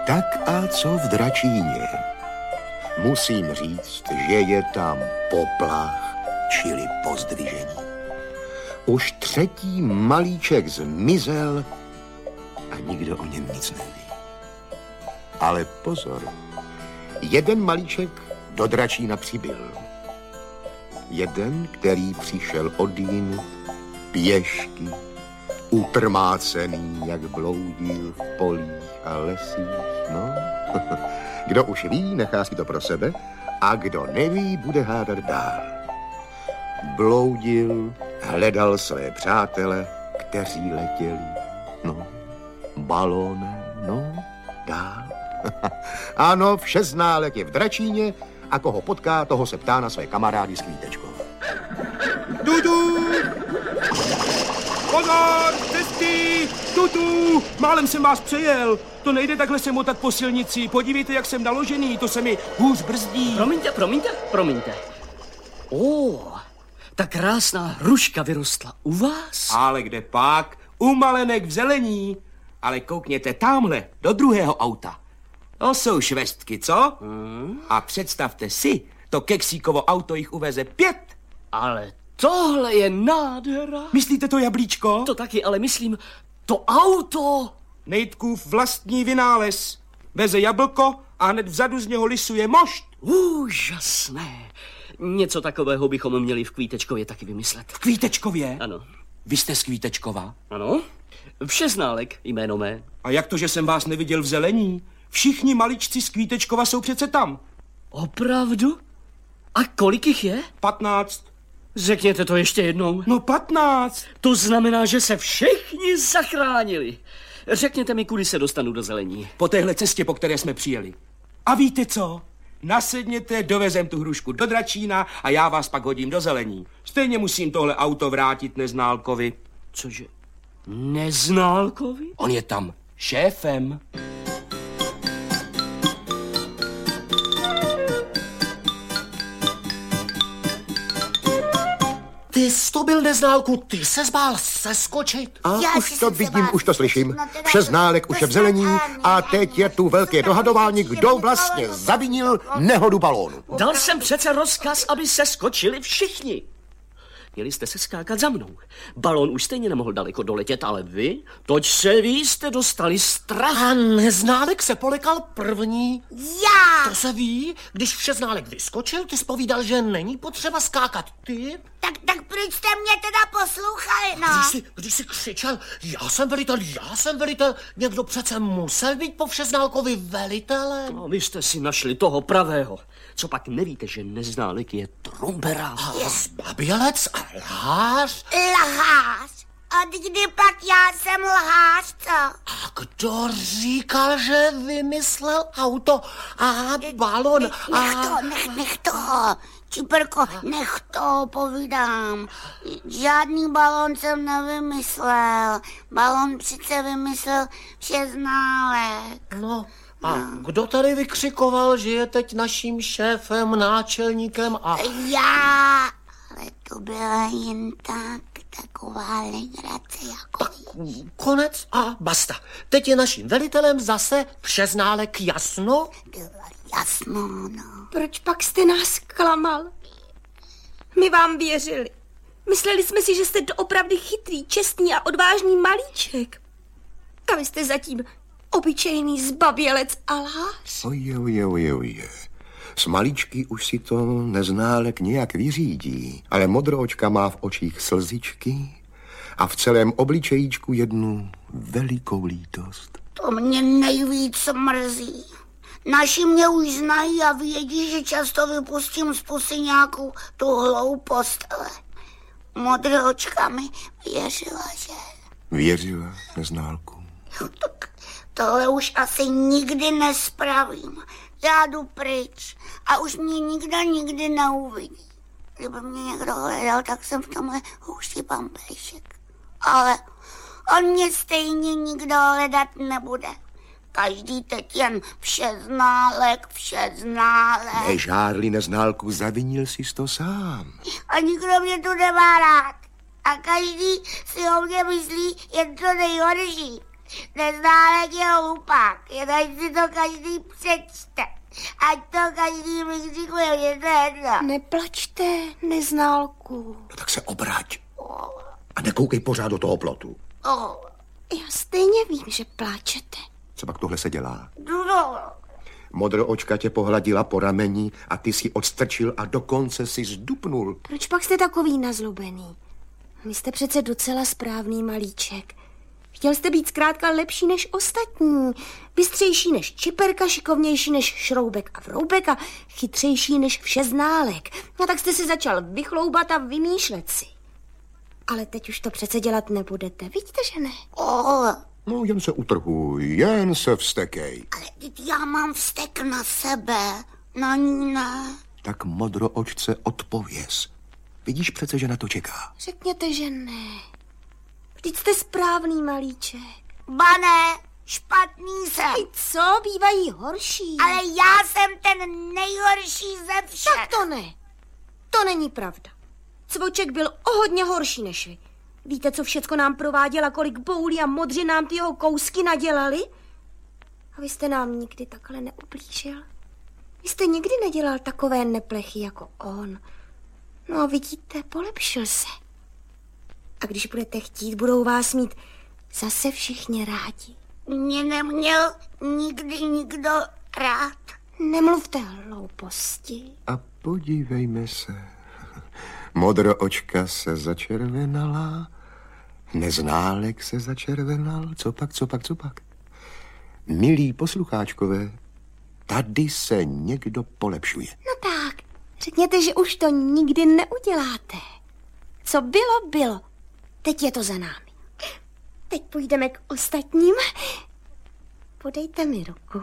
Tak a co v Dračíně? Musím říct, že je tam poplach, čili pozdvižení. Už třetí malíček zmizel a nikdo o něm nic neví. Ale pozor, jeden malíček do Dračína přibyl. Jeden, který přišel od jinu, pěšky, utrmácený, jak bloudil v polích a lesích. No, kdo už ví, nechá si to pro sebe, a kdo neví, bude hádat dál. Bloudil, hledal své přátele, kteří letěli. No, balónem, no, dál. Ano, všeználek je v Dračíně a koho potká, toho se ptá na své kamarády s Kvítečkou. Dudu! Pozor, cesty! Tutu! Málem jsem vás přejel. To nejde takhle se motat po silnici. Podívejte, jak jsem naložený, to se mi hůř brzdí. Promiňte. Ta krásná hruška vyrostla u vás? Ale kde pak? U malenek v zelení. Ale koukněte tamhle, do druhého auta. To jsou švestky, co? A představte si, to keksíkovo auto jich uveze 5. Ale tohle je nádhera. Myslíte to jablíčko? To taky, ale myslím, to auto. Nejtkův vlastní vynález. Veze jablko a hned vzadu z něho lisuje mošt. Úžasné. Něco takového bychom měli v Kvítečkově taky vymyslet. V Kvítečkově? Ano. Vy jste z Kvítečkova? Ano. Všeználek, jméno mé. A jak to, že jsem vás neviděl v zelení? Všichni maličci z Kvítečkova jsou přece tam. Opravdu? A kolik jich je? 15. Řekněte to ještě jednou. No 15. To znamená, že se všichni zachránili. Řekněte mi, kudy se dostanu do zelení. Po téhle cestě, po které jsme přijeli. A víte co? Nasedněte, dovezem tu hrušku do Dračína a já vás pak hodím do zelení. Stejně musím tohle auto vrátit Neználkovi. Cože? Neználkovi? On je tam šéfem. Ty jsi to byl, Neználku, ty se zbál seskočit. A už to vidím, už to slyším. Všeználek už je v zelení a teď je tu velké dohadování, kdo vlastně zavinil nehodu balónu. Dal jsem přece rozkaz, aby se skočili všichni. Měli jste se skákat za mnou. Balón už stejně nemohl daleko doletět, ale vy, toť se vy jste dostali strach. A Neználek se polekal první. Já! To se ví, když Všeználek vyskočil, ty jsi povídal, že není potřeba skákat. Ty? Tak proč jste mě teda poslouchali, no? Když jsi křičel, já jsem velitel, někdo přece musel být po Všeználkovi velitelem. No, vy jste si našli toho pravého. Co pak nevíte, že Neználek je trumberák? A zbabělec a lhář. Lhář. Od kdy pak já jsem lhář, co? A kdo říkal, že vymyslel auto a balon a... Nech to. Čiperko, nech to, povídám. Žádný balon jsem nevymyslel. Balon přece vymyslel Všeználek. No, a kdo tady vykřikoval, že je teď naším šéfem, náčelníkem a... Já, ale to byla jen taková legrace jako... Tak, konec a basta. Teď je naším velitelem zase Všeználek, jasno? Bylo jasno, no. Proč pak jste nás klamal? My vám věřili. Mysleli jsme si, že jste doopravdy chytrý, čestný a odvážný malíček. A vy jste zatím obyčejný zbabělec a lhář. Oje. S malíčky už si to Neználek nějak vyřídí, ale Modroočka má v očích slzičky a v celém obličejíčku jednu velikou lítost. To mě nejvíc mrzí. Naši mě už znají a vědí, že často vypustím z pusy nějakou tu hloupost, ale Modroočka mi věřila, že... Věřila Neználku? Tak tohle už asi nikdy nespravím. Já jdu pryč a už mě nikdy neuvidí. Kdyby mě někdo hledal, tak jsem v tomhle houští pampéšek. Ale on mě stejně nikdo hledat nebude. Každý teď jen Všeználek. Nežárli, Neználku, zavinil jsi to sám. A nikdo mě tu nemá rád. A každý si o mě myslí jen to nejhorší. Neználek je hlupák, jen ať si to každý přečte. Ať to každý vykřikuje, je to jedno. Neplačte, Neználku. No tak se obrať. A nekoukej pořád do toho plotu. Já stejně vím, že pláčete. Co pak tohle se dělá? Dudo. Modroočka tě pohladila po rameni a ty si odstrčil a dokonce si zdupnul. Proč pak jste takový nazlobený? Vy jste přece docela správný malíček. Chtěl jste být zkrátka lepší než ostatní. Bystřejší než Čiperka, šikovnější než Šroubek a Vroubek a chytřejší než Všeználek. No tak jste si začal vychloubat a vymýšlet si. Ale teď už to přece dělat nebudete. Vidíte, že ne? No, jen se utrhuj, jen se vztekej. Ale já mám vztek na sebe, na ní ne. Tak Modroočce odpověz. Vidíš přece, že na to čeká. Řekněte, že ne. Vždyť jste správný malíček. Bane, špatný jsem. Co, bývají horší. Ale já jsem ten nejhorší ze všech. Tak to ne. To není pravda. Cvoček byl o hodně horší než vy. Víte, co všecko nám prováděl a kolik boulí a modři nám ty jeho kousky nadělali? A vy jste nám nikdy takhle neublížil. Vy jste nikdy nedělal takové neplechy jako on. No a vidíte, polepšil se. A když budete chtít, budou vás mít zase všichni rádi. Mě neměl nikdy nikdo rád. Nemluvte hlouposti. A podívejme se. Modroočka se začervenala, Neználek se začervenal, co pak? Milí poslucháčkové, tady se někdo polepšuje. No tak, řekněte, že už to nikdy neuděláte. Co bylo, bylo. Teď je to za námi. Teď půjdeme k ostatním. Podejte mi ruku.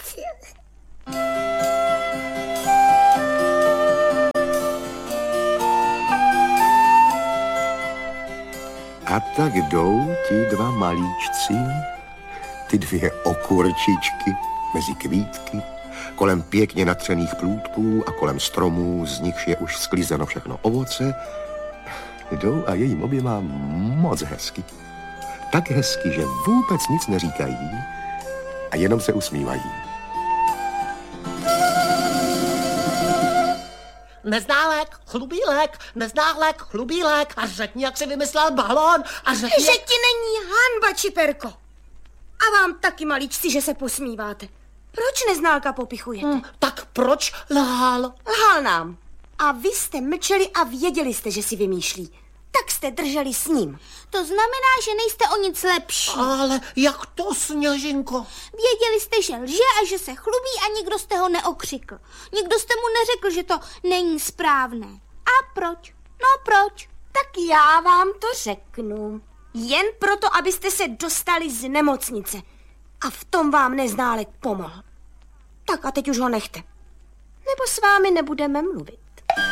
A tak jdou ti dva malíčci, ty dvě okurčičky mezi kvítky, kolem pěkně natřených plůtků a kolem stromů, z nichž je už sklízeno všechno ovoce, jdou a je jim oběma moc hezky. Tak hezky, že vůbec nic neříkají a jenom se usmívají. Neználek, chlubílek a řekni, jak jsi vymyslel balón a řekni... Že ti není hanba, Čiperko. A vám taky, malíčci, že se posmíváte. Proč Neználka popichujete? Tak proč lhal? Lhal nám. A vy jste mlčeli a věděli jste, že si vymýšlí. Tak jste drželi s ním. To znamená, že nejste o nic lepší. Ale jak to, Sněžinko? Věděli jste, že lže a že se chlubí a nikdo jste ho neokřikl. Nikdo jste mu neřekl, že to není správné. A proč? No proč? Tak já vám to řeknu. Jen proto, abyste se dostali z nemocnice. A v tom vám Neználek pomohl. Tak a teď už ho nechte. Nebo s vámi nebudeme mluvit.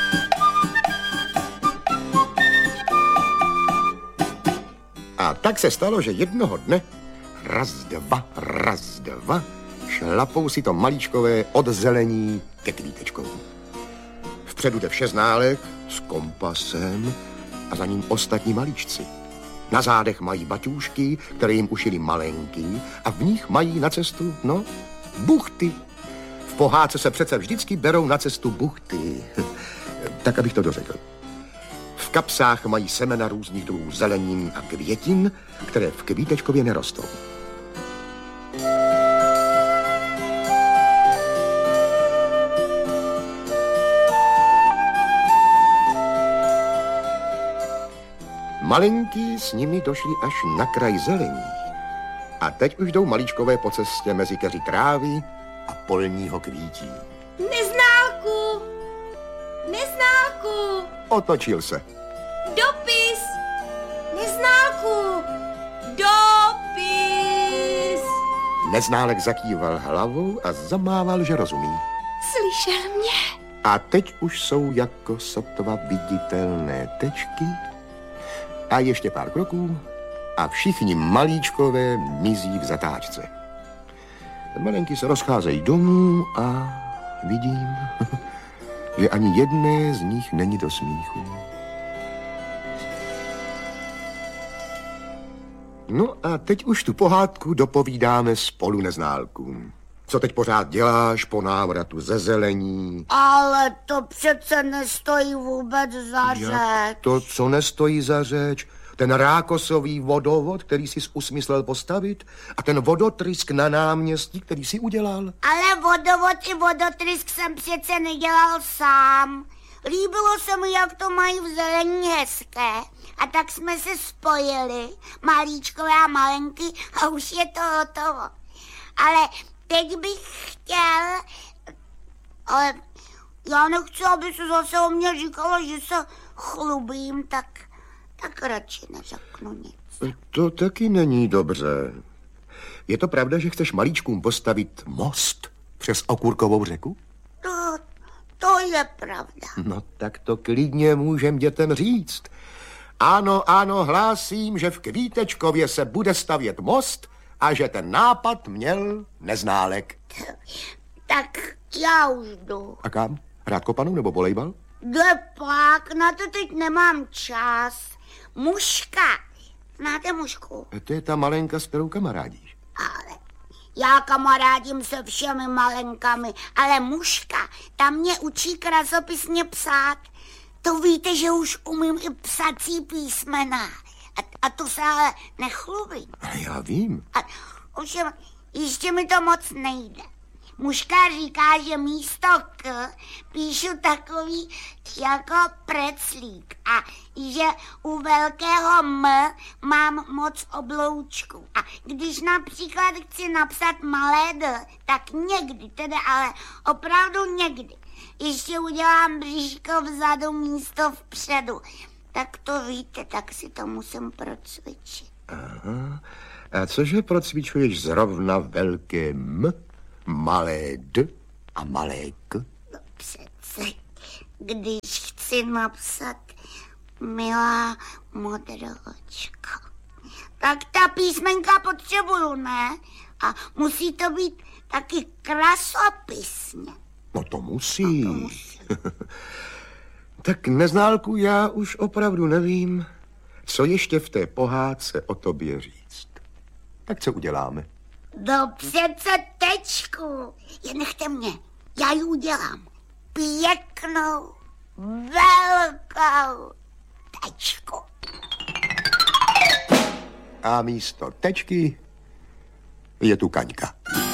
A tak se stalo, že jednoho dne raz, dva, šlapou si to malíčkové od zelení ke kvítečkovům. Vpředu jde Všeználek s kompasem a za ním ostatní malíčci. Na zádech mají baťůžky, které jim ušili malenký a v nich mají na cestu, buchty. V pohádce se přece vždycky berou na cestu buchty. Tak, abych to dořekl. V kapsách mají semena různých druhů zelenin a květin, které v kvítečkově nerostou. Malinký s nimi došli až na kraj zelení. A teď už jdou malíčkové po cestě mezi keři trávy a polního kvítí. Neználku! Neználku! Otočil se. Dopis! Neználku! Dopis! Neználek zakýval hlavou a zamával, že rozumí. Slyšel mě? A teď už jsou jako sotva viditelné tečky a ještě pár kroků a všichni malíčkové mizí v zatáčce. Malenky se rozcházejí domů a vidím, že ani jedné z nich není do smíchu. No a teď už tu pohádku dopovídáme spolu neználkům. Co teď pořád děláš po návratu ze zelení? Ale to přece nestojí vůbec za řeč. To, co nestojí za řeč, ten rákosový vodovod, který jsi usmyslel postavit, a ten vodotrysk na náměstí, který jsi udělal. Ale vodovod i vodotrysk jsem přece nedělal sám. Líbilo se mi, jak to mají v zelení hezké. A tak jsme se spojili, malíčkové a malenky, a už je to hotovo. Ale teď bych chtěl... Ale já nechci, aby se zase o mě říkalo, že se chlubím, tak radši neřeknu nic. To taky není dobře. Je to pravda, že chceš malíčkům postavit most přes Okurkovou řeku? To je pravda. No tak to klidně můžem dětem říct. Ano, hlásím, že v Kvítečkově se bude stavět most a že ten nápad měl Neználek. Tak já už jdu. A kam? Hrát kopanu nebo volejbal? Kdepak, na to teď nemám čas. Muška. Znáte Mušku? To je ta malenka, s kterou kamarádíš. Ale já kamarádím se všemi malenkami, ale Muška, ta mě učí krasopisně psát. To víte, že už umím i psací písmena. A to se ale nechlubím. Já vím. A ovšem, ještě mi to moc nejde. Muška říká, že místo K píšu takový jako preclík a že u velkého M mám moc obloučku. A když například chci napsat malé D, tak někdy, teda ale opravdu někdy, ještě udělám bříško vzadu místo vpředu. Tak to víte, tak si to musím procvičit. Aha. A cože procvičuješ zrovna velké M, malé D a malé K? No přece, když chci napsat milá modročko, tak ta písmenka potřebuju, ne? A musí to být taky krasopisně. No to musí. Tak Neználku, já už opravdu nevím, co ještě v té pohádce o tobě říct. Tak co uděláme? No přece tečku. Jen nechte mě, já ji udělám. Pěknou, velkou tečku. A místo tečky je tu Kaňka.